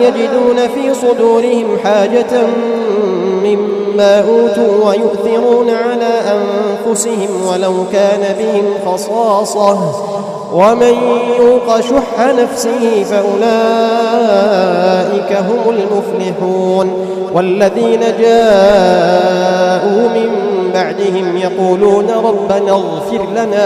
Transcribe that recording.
يجدون في صدورهم حاجة مما أوتوا ويؤثرون على أنفسهم ولو كان بهم خصاصة ومن يوق شح نفسه فأولئك هم المفلحون. والذين جاءوا من بعدهم يقولون ربنا اغفر لنا